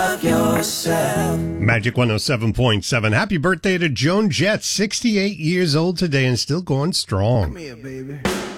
Magic 107.7. Happy birthday to Joan Jett, 68 years old today and still going strong. Come here, baby.